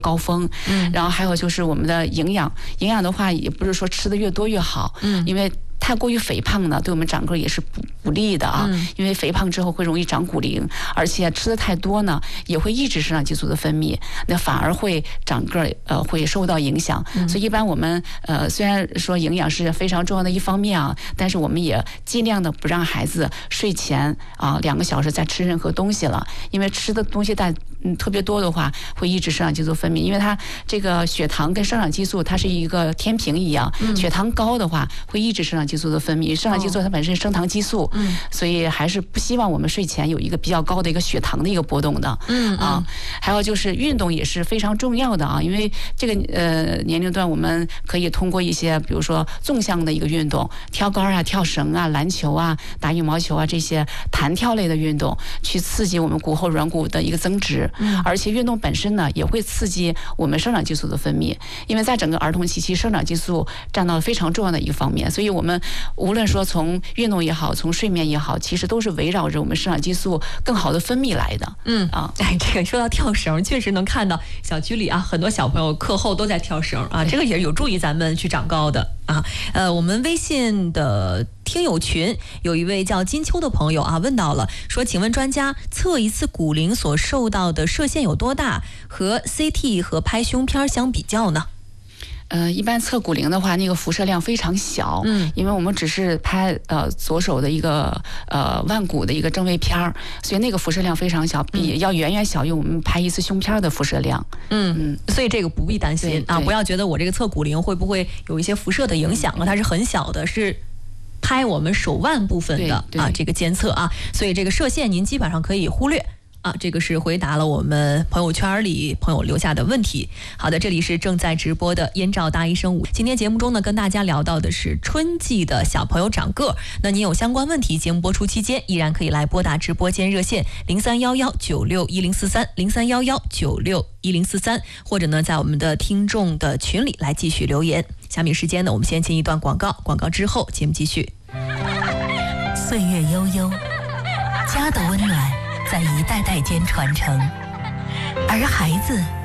高峰，然后还有就是我们的营养的话，也不是说吃的越多越好，因为太过于肥胖呢，对我们长个也是不利的啊。因为肥胖之后会容易长骨龄，而且吃的太多呢，也会抑制肾上激素的分泌，那反而会长个会受到影响。所以一般我们虽然说营养是非常重要的一方面啊，但是我们也尽量的不让孩子睡前2个小时再吃任何东西了，因为吃的东西特别多的话，会抑制肾上激素分泌，因为它这个血糖跟生长激素它是一个天平一样，血糖高的话会抑制肾上激素的分泌，肾上激素它本身是升糖激素，所以还是不希望我们睡前有一个比较高的一个血糖的一个波动的，还有就是运动也是非常重要的啊，因为这个年龄段我们可以通过一些比如说纵向的一个运动，跳杆啊、跳绳啊、篮球啊、打羽毛球啊这些弹跳类的运动，去刺激我们骨后软骨的一个增殖。而且运动本身呢，也会刺激我们生长激素的分泌，因为在整个儿童期生长激素占到了非常重要的一个方面，所以我们无论说从运动也好，从睡眠也好，其实都是围绕着我们生长激素更好的分泌来的。 这个说到跳绳，确实能看到小区里很多小朋友课后都在跳绳这个也是有助于咱们去长高的我们微信的听友群有一位叫金秋的朋友问到了，说请问专家，测一次骨龄所受到的射线有多大，和 CT 和拍胸片相比较呢？ 一般测骨龄的话，那个辐射量非常小，因为我们只是拍左手的一个腕骨的一个正位片儿，所以那个辐射量非常小，要远远小于我们拍一次胸片的辐射量。 所以这个不必担心不要觉得我这个测骨龄会不会有一些辐射的影响它是很小的，是拍我们手腕部分的这个监测所以这个射线您基本上可以忽略。这个是回答了我们朋友圈里朋友留下的问题。好的，这里是正在直播的燕赵大医生午。今天节目中呢，跟大家聊到的是春季的小朋友长个。那您有相关问题，节目播出期间依然可以来拨打直播间热线0311961043，0311961043，或者呢在我们的听众的群里来继续留言。下面时间呢，我们先进一段广告，广告之后节目继续。 岁月悠悠，家的温暖在一代代间传承，而孩子